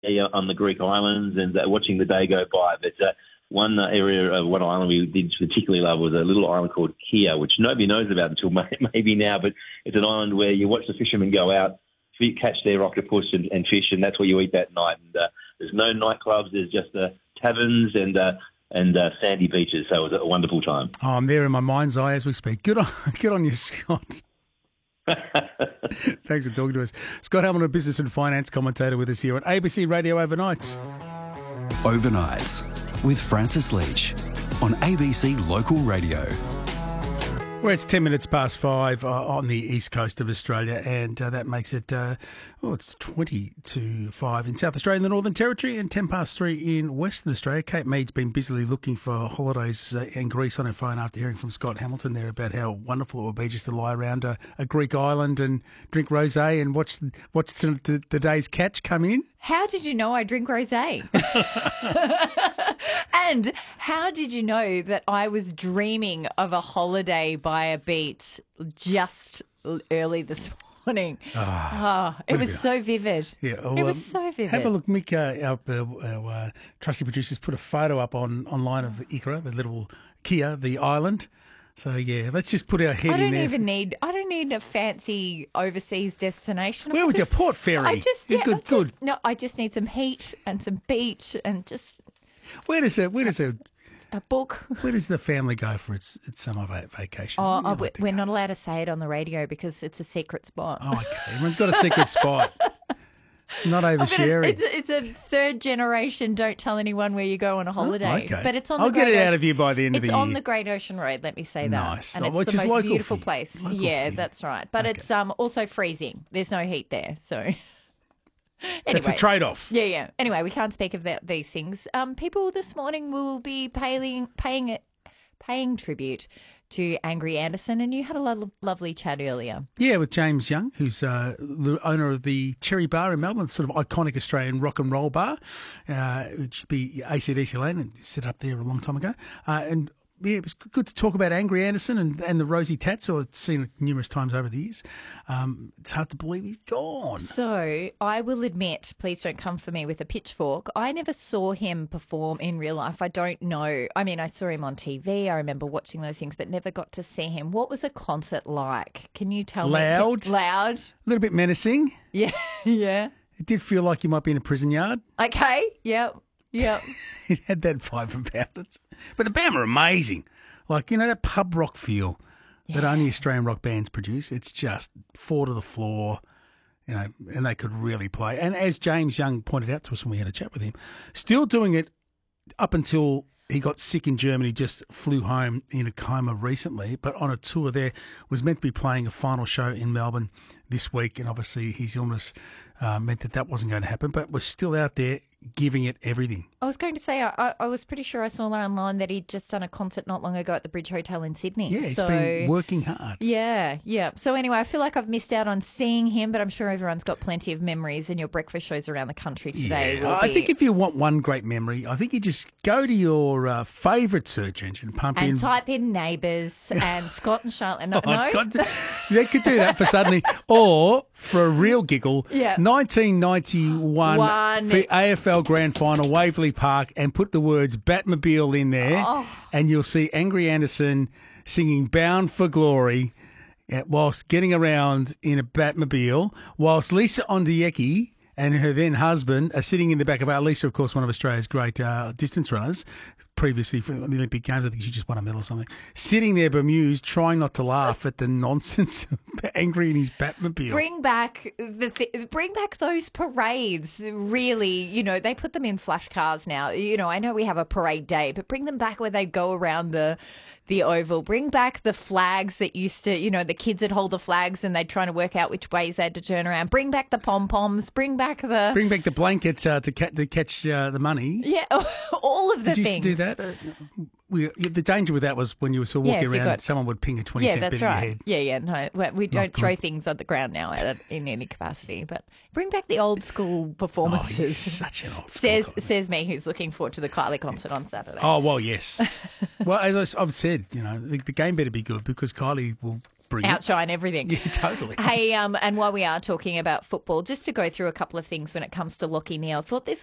on the Greek islands and watching the day go by. But one area of one island we did particularly love was a little island called Kia, which nobody knows about until maybe now, but it's an island where you watch the fishermen go out, catch their octopus and fish, and that's what you eat that night. And there's no nightclubs, there's just taverns and sandy beaches, so it was a wonderful time. Oh, I'm there in my mind's eye as we speak. Good on you, Scott. Thanks for talking to us. Scott Hamilton, a business and finance commentator with us here on ABC Radio Overnights. Overnights with Francis Leach on ABC Local Radio. Well, it's 10 minutes past 5 on the east coast of Australia, and that makes it, it's 20 to 5 in South Australia and the Northern Territory, and 10 past 3 in Western Australia. Kate Mead's been busily looking for holidays in Greece on her phone after hearing from Scott Hamilton there about how wonderful it would be just to lie around a Greek island and drink rosé and watch the day's catch come in. How did you know I drink rosé? And how did you know that I was dreaming of a holiday by a beach just early this morning? It was so vivid. Yeah, well, it was so vivid. Have a look, Mick. Our trusty producers put a photo up online of Ikra, the little Kia, the island. So yeah, let's just put our head in there. I don't need a fancy overseas destination. Where would you? Port Fairy. Good. No, I just need some heat and some beach and just. Where does a book? Where does the family go for its summer vacation? We're not allowed to say it on the radio because it's a secret spot. Oh, okay. Everyone's got a secret spot. Not oversharing. It's a third generation. Don't tell anyone where you go on a holiday. Oh, okay. But it's on. I'll get it out of you by the end of the year. It's on the Great Ocean Road. Let me say that. Nice. And it's the most beautiful place. Yeah, that's right. But it's also freezing. There's no heat there, so. Anyway, it's a trade-off. Yeah. Anyway, we can't speak of these things. People this morning will be paying tribute to Angry Anderson, and you had a lovely chat earlier. Yeah, with James Young, who's the owner of the Cherry Bar in Melbourne, sort of iconic Australian rock and roll bar. It used to be AC/DC Lane, and set up there a long time ago. And yeah, it was good to talk about Angry Anderson and the Rosie Tats, who I've seen it numerous times over the years. It's hard to believe he's gone. So I will admit, please don't come for me with a pitchfork, I never saw him perform in real life. I don't know. I mean, I saw him on TV. I remember watching those things, but never got to see him. What was a concert like? Can you tell me? Loud. A little bit menacing. Yeah. It did feel like you might be in a prison yard. Okay, yep. It had that vibe about it. But the band were amazing. Like, that pub rock feel that only Australian rock bands produce. It's just four to the floor, and they could really play. And as James Young pointed out to us when we had a chat with him, still doing it up until he got sick in Germany, just flew home in a coma recently, but on a tour there, was meant to be playing a final show in Melbourne this week, and obviously his illness meant that wasn't going to happen, but was still out there giving it everything. I was going to say, I was pretty sure I saw online that he'd just done a concert not long ago at the Bridge Hotel in Sydney. Yeah, he's been working hard. Yeah. So anyway, I feel like I've missed out on seeing him, but I'm sure everyone's got plenty of memories, and your breakfast shows around the country today will be... I think if you want one great memory, I think you just go to your favourite search engine, and type in Neighbours and Scott and Charlotte. No? They could do that for suddenly. Or, for a real giggle, 1991 for AFL Grand Final, Waverley Park, and put the words Batmobile in there, and you'll see Angry Anderson singing Bound for Glory whilst getting around in a Batmobile, whilst Lisa Ondieki and her then husband are sitting in the back of Lisa, of course, one of Australia's great distance runners, previously for the Olympic Games. I think she just won a medal or something. Sitting there bemused, trying not to laugh at the nonsense of Angry in his Batmobile. Bring back those parades. Really, they put them in flash cars now. I know we have a parade day, but bring them back where they go around the Oval. Bring back the flags that used to, the kids would hold the flags and they'd try to work out which ways they had to turn around. Bring back the pom-poms. Bring back the blankets to catch the money. Yeah, all of the things. Did you used to do that? The danger with that was when you were sort of walking around, someone would ping a 20-cent bit in your head. Yeah, no, we don't throw things at the ground now in any capacity. But bring back the old school performances. Oh, you're such an old school says me, who's looking forward to the Kylie concert on Saturday. Oh, well, yes. Well, as I've said, the game better be good because Kylie will outshine everything. Yeah, totally. Hey, and while we are talking about football, just to go through a couple of things when it comes to Lachie Neale, I thought this